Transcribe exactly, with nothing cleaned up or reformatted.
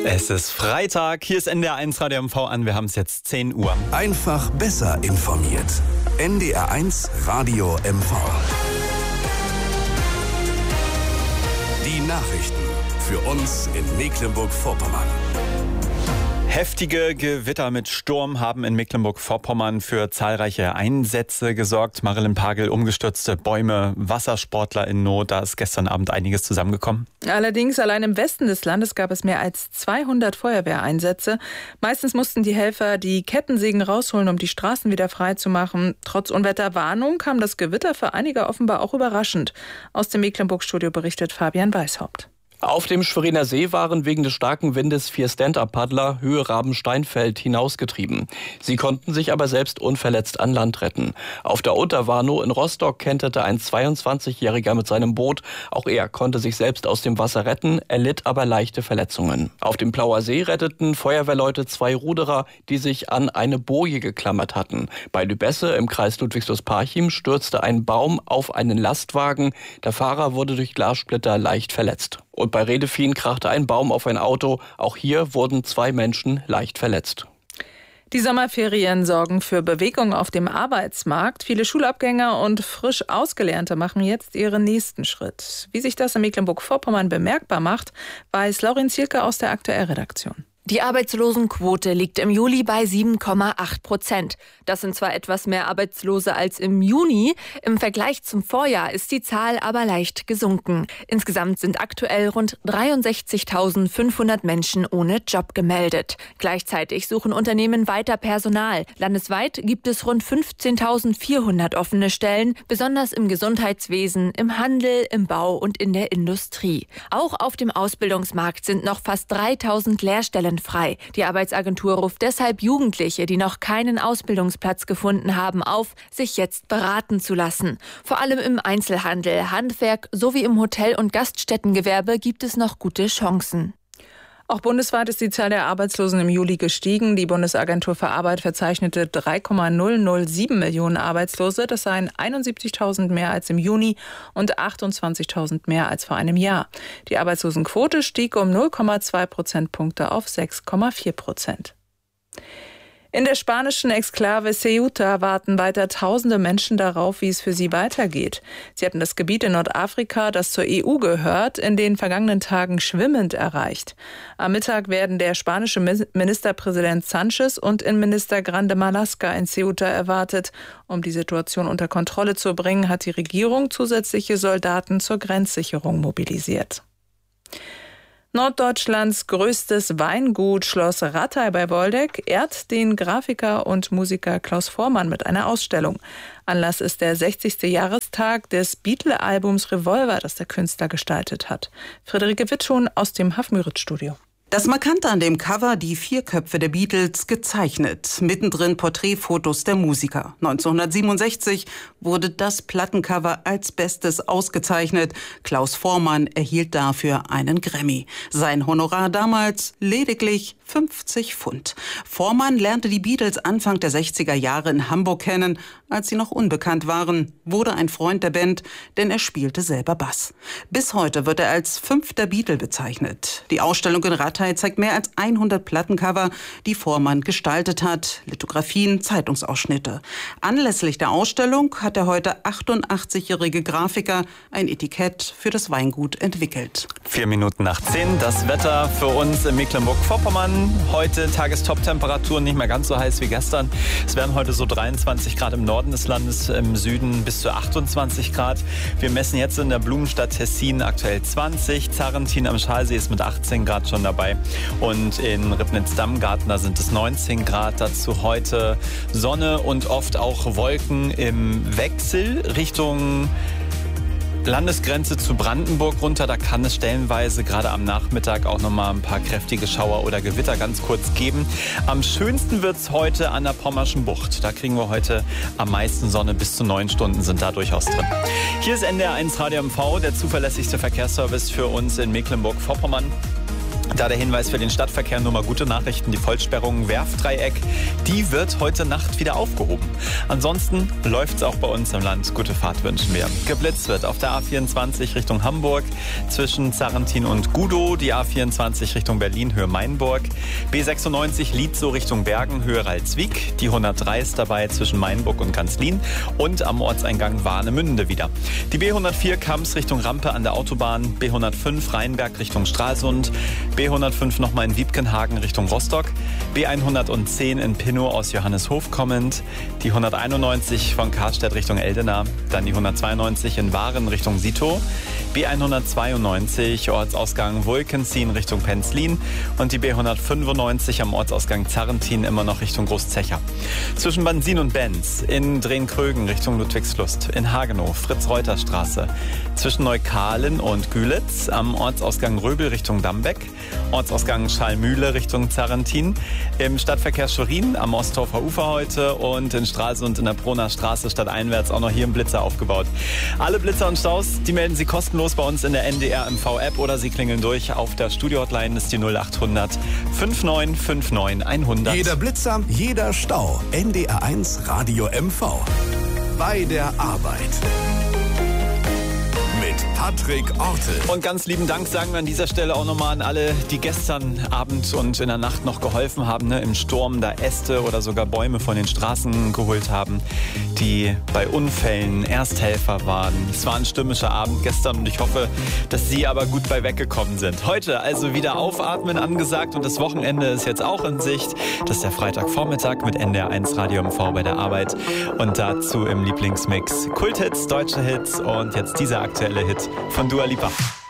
Es ist Freitag, hier ist N D R eins Radio M V an, wir haben es jetzt zehn Uhr. Einfach besser informiert. N D R eins Radio M V. Die Nachrichten für uns in Mecklenburg-Vorpommern. Heftige Gewitter mit Sturm haben in Mecklenburg-Vorpommern für zahlreiche Einsätze gesorgt. Marilyn Pagel, umgestürzte Bäume, Wassersportler in Not, da ist gestern Abend einiges zusammengekommen. Allerdings allein im Westen des Landes gab es mehr als zweihundert Feuerwehreinsätze. Meistens mussten die Helfer die Kettensägen rausholen, um die Straßen wieder frei zu machen. Trotz Unwetterwarnung kam das Gewitter für einige offenbar auch überraschend. Aus dem Mecklenburg-Studio berichtet Fabian Weishaupt. Auf dem Schweriner See waren wegen des starken Windes vier Stand-Up-Paddler Höhe Rabensteinfeld hinausgetrieben. Sie konnten sich aber selbst unverletzt an Land retten. Auf der Unterwarnow in Rostock kenterte ein zweiundzwanzigjähriger mit seinem Boot. Auch er konnte sich selbst aus dem Wasser retten, erlitt aber leichte Verletzungen. Auf dem Plauer See retteten Feuerwehrleute zwei Ruderer, die sich an eine Boje geklammert hatten. Bei Lübesse im Kreis Ludwigslust-Parchim stürzte ein Baum auf einen Lastwagen. Der Fahrer wurde durch Glassplitter leicht verletzt. Und bei Redefien krachte ein Baum auf ein Auto. Auch hier wurden zwei Menschen leicht verletzt. Die Sommerferien sorgen für Bewegung auf dem Arbeitsmarkt. Viele Schulabgänger und frisch Ausgelernte machen jetzt ihren nächsten Schritt. Wie sich das in Mecklenburg-Vorpommern bemerkbar macht, weiß Laurin Zielke aus der Aktuell-Redaktion. Die Arbeitslosenquote liegt im Juli bei sieben Komma acht Prozent. Das sind zwar etwas mehr Arbeitslose als im Juni, im Vergleich zum Vorjahr ist die Zahl aber leicht gesunken. Insgesamt sind aktuell rund dreiundsechzigtausendfünfhundert Menschen ohne Job gemeldet. Gleichzeitig suchen Unternehmen weiter Personal. Landesweit gibt es rund fünfzehntausendvierhundert offene Stellen, besonders im Gesundheitswesen, im Handel, im Bau und in der Industrie. Auch auf dem Ausbildungsmarkt sind noch fast dreitausend Lehrstellen frei. Die Arbeitsagentur ruft deshalb Jugendliche, die noch keinen Ausbildungsplatz gefunden haben, auf, sich jetzt beraten zu lassen. Vor allem im Einzelhandel, Handwerk sowie im Hotel- und Gaststättengewerbe gibt es noch gute Chancen. Auch bundesweit ist die Zahl der Arbeitslosen im Juli gestiegen. Die Bundesagentur für Arbeit verzeichnete drei Komma null null sieben Millionen Arbeitslose. Das seien einundsiebzigtausend mehr als im Juni und achtundzwanzigtausend mehr als vor einem Jahr. Die Arbeitslosenquote stieg um null Komma zwei Prozentpunkte auf sechs Komma vier Prozent. In der spanischen Exklave Ceuta warten weiter tausende Menschen darauf, wie es für sie weitergeht. Sie hatten das Gebiet in Nordafrika, das zur E U gehört, in den vergangenen Tagen schwimmend erreicht. Am Mittag werden der spanische Ministerpräsident Sánchez und Innenminister Grande Marlaska in Ceuta erwartet. Um die Situation unter Kontrolle zu bringen, hat die Regierung zusätzliche Soldaten zur Grenzsicherung mobilisiert. Norddeutschlands größtes Weingut Schloss Rattay bei Woldeck ehrt den Grafiker und Musiker Klaus Voormann mit einer Ausstellung. Anlass ist der sechzigste Jahrestag des Beatle-Albums Revolver, das der Künstler gestaltet hat. Friederike Wittschon aus dem Hafmüritz-Studio. Das Markante an dem Cover, die vier Köpfe der Beatles gezeichnet. Mittendrin Porträtfotos der Musiker. neunzehnhundertsiebenundsechzig wurde das Plattencover als Bestes ausgezeichnet. Klaus Voormann erhielt dafür einen Grammy. Sein Honorar damals lediglich fünfzig Pfund. Voormann lernte die Beatles Anfang der sechziger Jahre in Hamburg kennen, als sie noch unbekannt waren, wurde ein Freund der Band, denn er spielte selber Bass. Bis heute wird er als fünfter Beatle bezeichnet. Die Ausstellung in Rattay zeigt mehr als hundert Plattencover, die Voormann gestaltet hat, Lithografien, Zeitungsausschnitte. Anlässlich der Ausstellung hat der heute achtundachtzigjährige Grafiker ein Etikett für das Weingut entwickelt. Vier Minuten nach zehn, das Wetter für uns in Mecklenburg-Vorpommern. Heute Tagestop-Temperaturen nicht mehr ganz so heiß wie gestern. Es werden heute so dreiundzwanzig Grad im Norden des Landes, im Süden bis zu achtundzwanzig Grad. Wir messen jetzt in der Blumenstadt Tessin aktuell zwanzig. Zarrentin am Schalsee ist mit achtzehn Grad schon dabei. Und in Ribnitz-Dammgarten, da sind es neunzehn Grad. Dazu heute Sonne und oft auch Wolken im Wechsel Richtung Landesgrenze zu Brandenburg runter. Da kann es stellenweise gerade am Nachmittag auch noch mal ein paar kräftige Schauer oder Gewitter ganz kurz geben. Am schönsten wird es heute an der Pommerschen Bucht. Da kriegen wir heute am meisten Sonne. Bis zu neun Stunden sind da durchaus drin. Hier ist N D R eins Radio M V, der zuverlässigste Verkehrsservice für uns in Mecklenburg-Vorpommern. Da der Hinweis für den Stadtverkehr, nur mal gute Nachrichten, die Vollsperrung Werftdreieck, die wird heute Nacht wieder aufgehoben. Ansonsten läuft es auch bei uns im Land. Gute Fahrt wünschen wir. Geblitzt wird auf der A vierundzwanzig Richtung Hamburg zwischen Zarrentin und Gudow, die A vierundzwanzig Richtung Berlin, Höhe Mainburg, B sechsundneunzig Lietzow Richtung Bergen, Höhe Ralswiek, die hundertdrei ist dabei zwischen Mainburg und Ganzlin und am Ortseingang Warnemünde wieder. Die B hundertvier Kamms Richtung Rampe an der Autobahn, B hundertfünf Rheinberg Richtung Stralsund, B hundertfünf nochmal in Wiebkenhagen Richtung Rostock, B hundertzehn in Pinnow aus Johanneshof kommend, die hunderteinundneunzig von Karstedt Richtung Eldena, dann die hundertzweiundneunzig in Waren Richtung Sito, B hundertzweiundneunzig Ortsausgang Wolkensien Richtung Penzlin und die B hundertfünfundneunzig am Ortsausgang Zarrentin immer noch Richtung Großzecher. Zwischen Bansin und Benz in Drehn-Krögen Richtung Ludwigslust, in Hagenow Fritz-Reuter-Straße, zwischen Neukalen und Gülitz am Ortsausgang Röbel Richtung Dambeck, Ortsausgang Schalmühle Richtung Zarrentin, im Stadtverkehr Schwerin am Ostdorfer Ufer heute und in Stralsund in der Proner Straße stadteinwärts auch noch hier ein Blitzer aufgebaut. Alle Blitzer und Staus, die melden Sie kostenlos bei uns in der N D R M V-App oder Sie klingeln durch auf der Studio-Hotline, ist die null achthundert neunundfünfzig neunundfünfzig hundert. Jeder Blitzer, jeder Stau. N D R eins Radio M V. Bei der Arbeit. Mit Patrick Ortel. Und ganz lieben Dank sagen wir an dieser Stelle auch nochmal an alle, die gestern Abend und in der Nacht noch geholfen haben, ne, im Sturm da Äste oder sogar Bäume von den Straßen geholt haben, die bei Unfällen Ersthelfer waren. Es war ein stürmischer Abend gestern und ich hoffe, dass Sie aber gut bei weggekommen sind. Heute also wieder aufatmen angesagt und das Wochenende ist jetzt auch in Sicht. Das ist der Freitagvormittag mit N D R eins Radio M V bei der Arbeit und dazu im Lieblingsmix Kulthits, deutsche Hits und jetzt dieser aktuelle Hit von Dua Lipa.